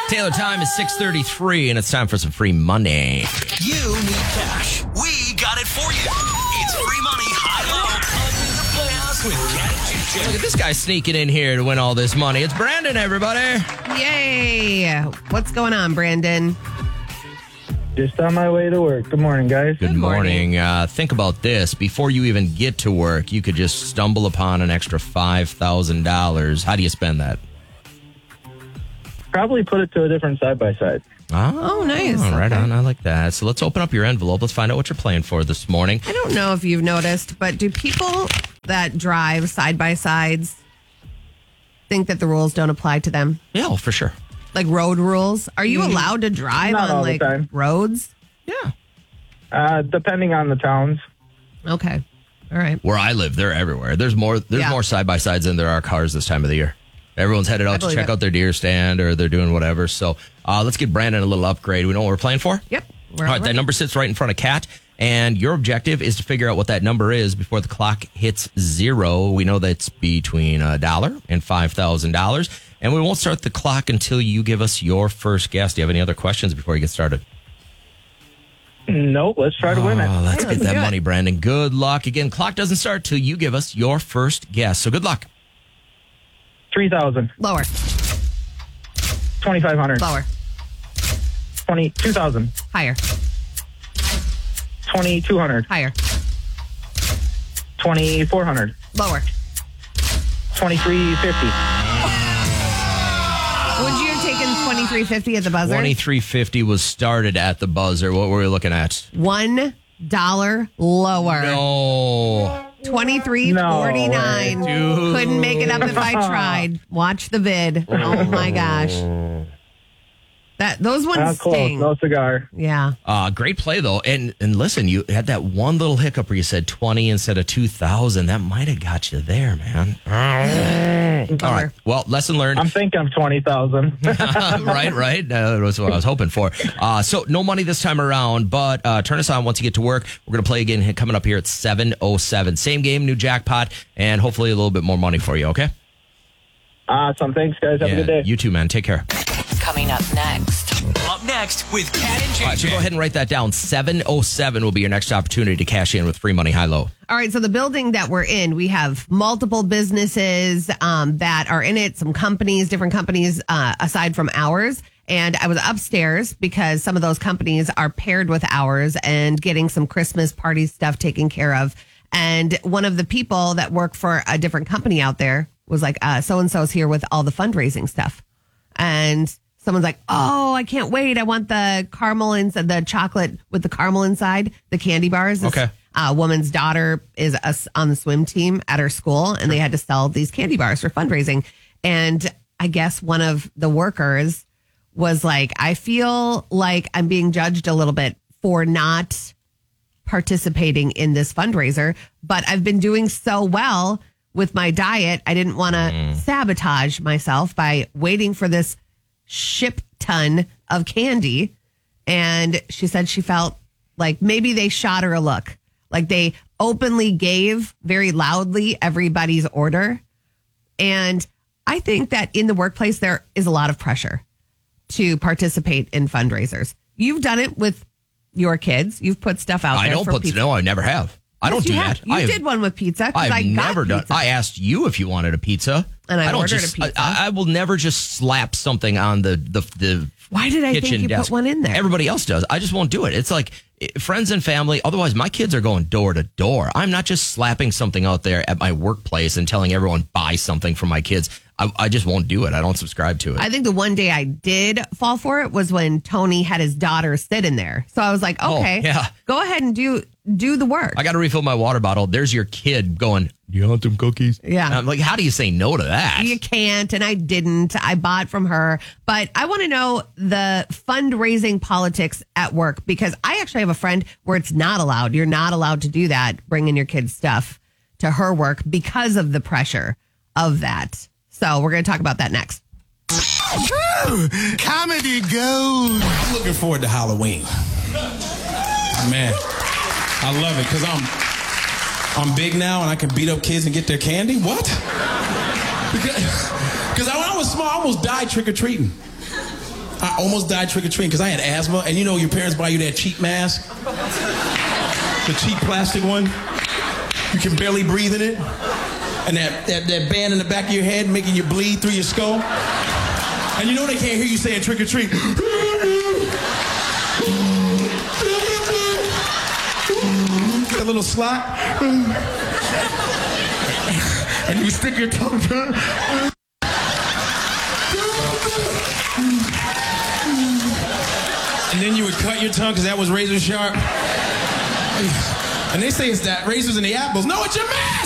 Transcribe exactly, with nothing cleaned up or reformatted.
Taylor, time is six thirty-three, and it's time for some free money. You need cash. We got it for you. It's free money, high-low, under the playhouse with Cat and J J. Look at this guy sneaking in here to win all this money. It's Brandon, everybody. Yay. What's going on, Brandon? Just on my way to work. Good morning, guys. Good morning. Uh, think about this. Before you even get to work, you could just stumble upon an extra five thousand dollars. How do you spend that? Probably put it to a different side-by-side. Oh, Oh, nice. All right Okay. on. I like that. So let's open up your envelope. Let's find out what you're playing for this morning. I don't know if you've noticed, but do people that drive side by sides think that the rules don't apply to them? Yeah, well, for sure. Like road rules? Are you allowed to drive Not on all the like time. roads? Yeah. Uh, depending on the towns. Okay. All right. Where I live, they're everywhere. There's more There's Yeah. more side-by-sides than there are cars this time of the year. Everyone's headed I out to believe check it. out their deer stand or they're doing whatever. So uh, let's give Brandon a little upgrade. We know what we're playing for? Yep. We're All right, all that ready. number sits right in front of Kat, and your objective is to figure out what that number is before the clock hits zero. We know that's between a dollar and five thousand dollars, and we won't start the clock until you give us your first guess. Do you have any other questions before you get started? Nope, let's try to win it. Oh, let's Yeah, get let's that do it. money, Brandon. Good luck. Again, clock doesn't start till you give us your first guess. So good luck. three thousand. Lower. twenty-five hundred. Lower. twenty-two thousand. Higher. twenty-two hundred. Higher. twenty-four hundred. Lower. twenty-three fifty. Would you have taken twenty-three fifty at the buzzer? twenty-three fifty was started at the buzzer. What were we looking at? One dollar lower. No. Twenty-three forty-nine. No way, dude. Couldn't make it up if I tried. Watch the vid. Oh my gosh. That those ones Not close. sting. No cigar. Yeah. Uh, great play, though. And and listen, you had that one little hiccup where you said twenty instead of two thousand. That might have got you there, man. All right. Well, lesson learned. I'm thinking of twenty thousand. right, right. Uh, that was what I was hoping for. Uh, so no money this time around, but uh, turn us on once you get to work. We're going to play again coming up here at seven oh seven. Same game, new jackpot, and hopefully a little bit more money for you, okay? Awesome. Thanks, guys. Have a good day. You too, man. Take care. Coming up next. Up next with Cat and J J. All right, so go ahead and write that down. seven oh seven will be your next opportunity to cash in with free money high-low. All right. So the building that we're in, we have multiple businesses um, that are in it, some companies, different companies uh, aside from ours. And I was upstairs because some of those companies are paired with ours and getting some Christmas party stuff taken care of. And one of the people that work for a different company out there was like, uh, so-and-so's here with all the fundraising stuff. And someone's like, oh, I can't wait. I want the caramel inside, the chocolate with the caramel inside, the candy bars. This, Okay. uh, woman's daughter is us on the swim team at her school, and they had to sell these candy bars for fundraising. And I guess one of the workers was like, I feel like I'm being judged a little bit for not participating in this fundraiser, but I've been doing so well with my diet. I didn't want to Mm. sabotage myself by waiting for this ship ton of candy. And she said she felt like maybe they shot her a look, like they openly gave very loudly everybody's order. And I think that in the workplace, there is a lot of pressure to participate in fundraisers. You've done it with your kids. You've put stuff out I there don't for put pizza. no, I never have. I Yes, don't do you have. that. You I have, did one with pizza. 'cause I've I got never done. pizza. I asked you if you wanted a pizza, And I don't ordered a just, pizza. I, I will never just slap something on the the the. Why did I think kitchen you desk. put one in there? Everybody else does. I just won't do it. It's like eh, friends and family. Otherwise, my kids are going door to door. I'm not just slapping something out there at my workplace and telling everyone buy something for my kids. I, I just won't do it. I don't subscribe to it. I think the one day I did fall for it was when Tony had his daughter sit in there. So I was like, Oh, okay, yeah. go ahead and do do the work. I got to refill my water bottle. There's your kid going, do you want some cookies? Yeah. And I'm like, how do you say no to that? You can't, and I didn't. I bought from her. But I want to know the fundraising politics at work, because I actually have a friend where it's not allowed. You're not allowed to do that, bringing your kids' stuff to her work because of the pressure of that. So we're going to talk about that next. Comedy gold. I'm looking forward to Halloween. Man, I love it because I'm I'm big now and I can beat up kids and get their candy. What? Because when I was small, I almost died trick or treating. I almost died trick-or-treating because I had asthma. And you know your parents buy you that cheap mask? The cheap plastic one? You can barely breathe in it. And that, that, that band in the back of your head making you bleed through your skull. And you know they can't hear you saying trick-or-treat. A little slot. And you stick your tongue to and then you would cut your tongue because that was razor sharp. And they say it's that razors in the apples. No, it's your man!